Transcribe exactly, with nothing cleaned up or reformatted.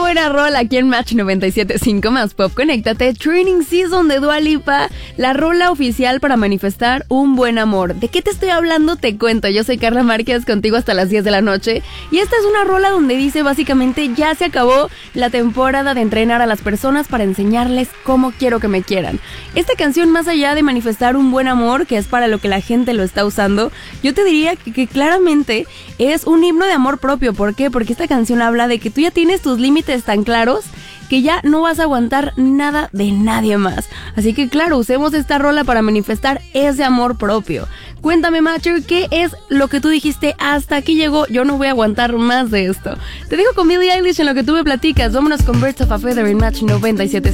buena rola aquí en Match noventa y siete punto cinco más Pop. Conéctate, Training Season de Dua Lipa, la rola oficial para manifestar un buen amor. ¿De qué te estoy hablando? Te cuento. Yo soy Carla Márquez, contigo hasta las diez de la noche. Y esta es una rola donde dice básicamente ya se acabó la temporada de entrenar a las personas para enseñarles cómo quiero que me quieran. Esta canción, más allá de manifestar un buen amor, que es para lo que la gente lo está usando, yo te diría que, que claramente es un himno de amor propio. ¿Por qué? Porque esta canción habla de que tú ya tienes tus límites tan claros que ya no vas a aguantar nada de nadie más. Así que claro, usemos esta rola para manifestar ese amor propio. Cuéntame, macho, ¿qué es lo que tú dijiste? Hasta aquí llegó, yo no voy a aguantar más de esto. Te dejo con Billie Eilish en lo que tú me platicas. Vámonos con Birds of a Feather en Match noventa y siete.